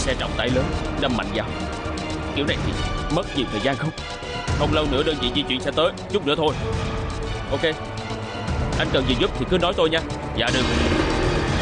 xe trọng tải lớn đâm mạnh vào. Kiểu này thì mất nhiều thời gian không? Không lâu nữa đơn vị di chuyển sẽ tới, chút nữa thôi. Ok, anh cần gì giúp thì cứ nói tôi nha. Dạ được.